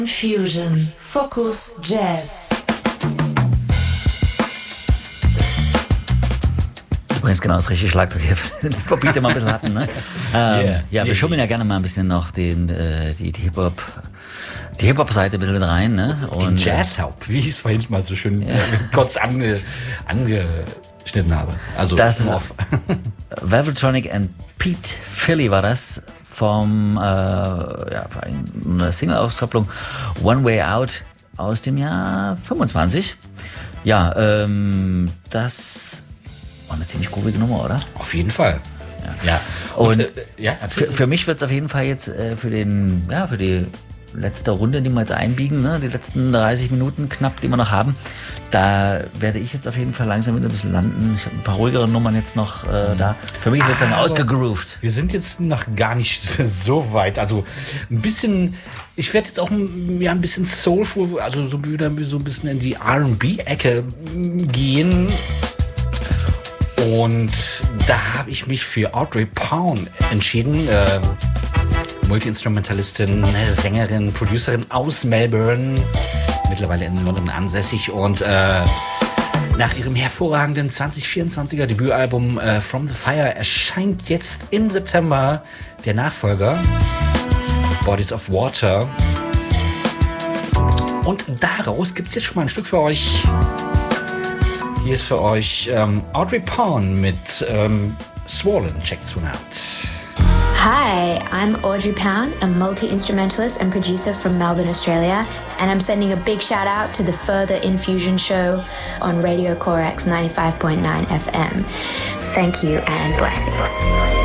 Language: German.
Fusion, Focus Jazz. Übrigens genau das richtige Schlagzeug hier für den Hip-Hop-Beat, den wir ein bisschen hatten. Ne? Wir schummeln ja gerne mal ein bisschen noch die Hip-Hop-Seite ein bisschen mit rein. Ne? Und den Jazz-Haupt, wie ich es vorhin mal so schön kurz angeschnitten habe. Also das Velvetronic and Pete Philly war das vom einer Single-Auskopplung One Way Out aus dem Jahr 25. Ja, das war eine ziemlich grobe Nummer, oder? Auf jeden Fall. Ja. Und für mich wird es auf jeden Fall jetzt für die letzte Runde, die wir jetzt einbiegen, ne, die letzten 30 Minuten knapp, die wir noch haben, da werde ich jetzt auf jeden Fall langsam wieder ein bisschen landen. Ich habe ein paar ruhigere Nummern jetzt noch da. Für mich ist jetzt dann ausgegroovt. Wir sind jetzt noch gar nicht so weit. Also ein bisschen, ich werde jetzt auch ein bisschen soulful, also so wieder so ein bisschen in die R&B-Ecke gehen. Und da habe ich mich für Audrey Pound entschieden. Multi-Instrumentalistin, Sängerin, Producerin aus Melbourne, mittlerweile in London ansässig. Und nach ihrem hervorragenden 2024er Debütalbum From the Fire erscheint jetzt im September der Nachfolger Bodies of Water. Und daraus gibt es jetzt schon mal ein Stück für euch. Hier ist für euch Audrey Pound mit Swollen. Check's one out. Hi, I'm Audrey Pound, a multi-instrumentalist and producer from Melbourne, Australia, and I'm sending a big shout out to the Further Infusion show on Radio Corax 95.9 FM. Thank you and blessings.